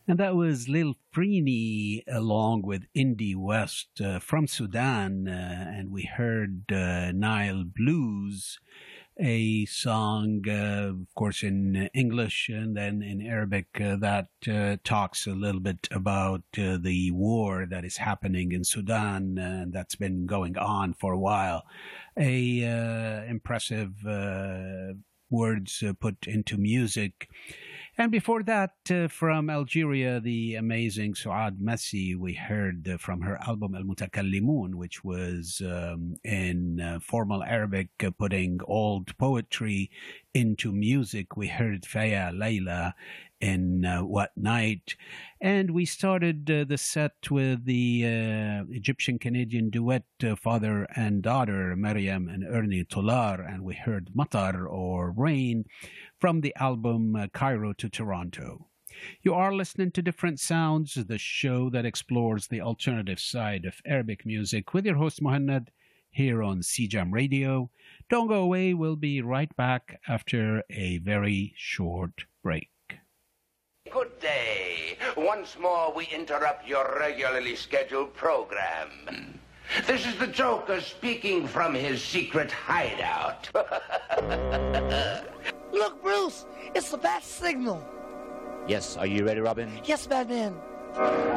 And that was Lil Freeney along with Indie West from Sudan. And we heard Nile Blues, a song, of course, in English and then in Arabic that talks a little bit about the war that is happening in Sudan and that's been going on for a while. Impressive words put into music. And before that, from Algeria, the amazing Suad Messi, we heard from her album Al Mutakallimun, which was in formal Arabic, putting old poetry into music. We heard Faya Layla in What Night. And we started the set with the Egyptian-Canadian duet, father and daughter, Mariam and Ernie Tolar. And we heard Matar, or Rain, from the album Cairo to Toronto. You are listening to Different Sounds, the show that explores the alternative side of Arabic music with your host Mohannad here on CJAM Radio. Don't go away, we'll be right back after a very short break. Good day. Once more we interrupt your regularly scheduled program. This is the Joker speaking from his secret hideout. Look, Bruce, it's the bat signal. Yes, are you ready, Robin? Yes, Batman.